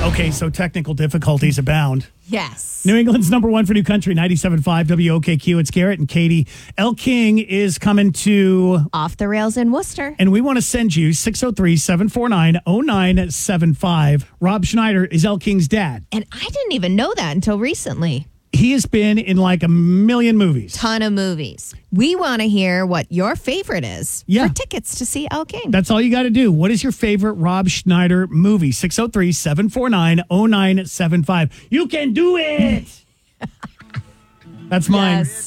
Okay, so technical difficulties abound. Yes. New England's number one for New Country, 97.5 WOKQ. It's Garrett and Katie. Elle King is coming to Off the Rails in Worcester. And we want to send you 603-749-0975. Rob Schneider is Elle King's dad. And I didn't even know that until recently. He has been in like a million movies. Ton of movies. We want to hear what your favorite is for tickets to see Elle King. That's all you got to do. What is your favorite Rob Schneider movie? 603-749-0975. You can do it. That's mine. Yes.